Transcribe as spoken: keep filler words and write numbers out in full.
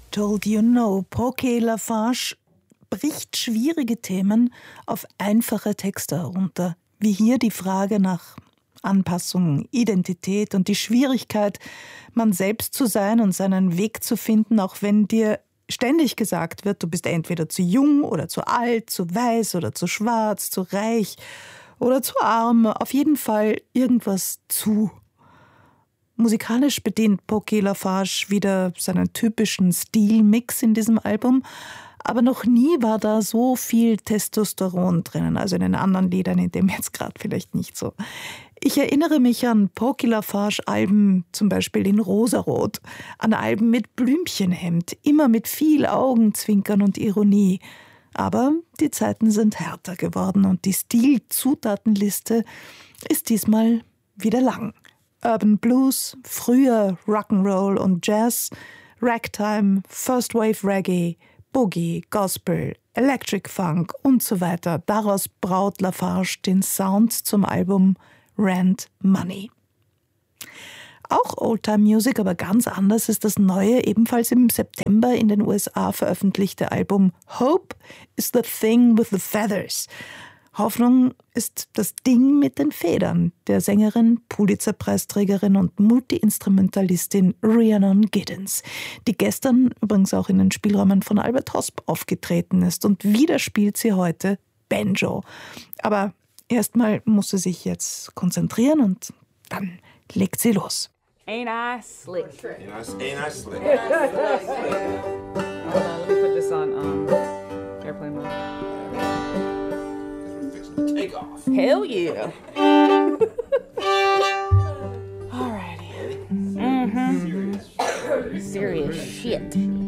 Told You No. Poké Lafarge bricht schwierige Themen auf einfache Texte herunter. Wie hier die Frage nach Anpassung, Identität und die Schwierigkeit, man selbst zu sein und seinen Weg zu finden, auch wenn dir ständig gesagt wird, du bist entweder zu jung oder zu alt, zu weiß oder zu schwarz, zu reich oder zu arm. Auf jeden Fall irgendwas zu. Musikalisch bedient Poké Lafarge wieder seinen typischen Stilmix in diesem Album, aber noch nie war da so viel Testosteron drinnen, also in den anderen Liedern, in dem jetzt gerade vielleicht nicht so. Ich erinnere mich an Poké Lafarge-Alben, zum Beispiel in Rosarot, an Alben mit Blümchenhemd, immer mit viel Augenzwinkern und Ironie. Aber die Zeiten sind härter geworden und die Stil-Zutatenliste ist diesmal wieder lang. Urban Blues, früher Rock'n'Roll und Jazz, Ragtime, First Wave Reggae, Boogie, Gospel, Electric Funk und so weiter. Daraus braut Lafarge den Sound zum Album Rent Money. Auch Oldtime Music, aber ganz anders ist das neue, ebenfalls im September in den U S A veröffentlichte Album Hope is the Thing with the Feathers. Hoffnung ist das Ding mit den Federn der Sängerin, Pulitzer-Preisträgerin und Multi-Instrumentalistin Rhiannon Giddens, die gestern übrigens auch in den Spielräumen von Albert Hosp aufgetreten ist. Und wieder spielt sie heute Banjo. Aber erstmal muss sie sich jetzt konzentrieren und dann legt sie los. Ain't I slick? Ain't I, ain't I slick? Hold on, let me put this on um, airplane mode. Take off. Hell yeah. Alrighty. Mm-hmm. Serious shit.